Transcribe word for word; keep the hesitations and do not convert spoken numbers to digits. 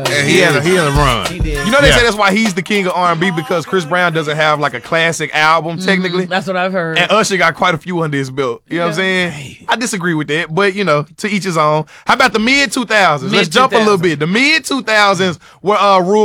And he had a he had a run. He did. You know they Yeah. say that's why he's the king of R and B because Chris Brown doesn't have like a classic album technically. That's what I've heard. And Usher got quite a few under his belt. You know what I'm saying? I disagree with that, but you know, to each his own. How about the mid two thousands? Let's jump a little bit. The mid two thousands were uh, ruled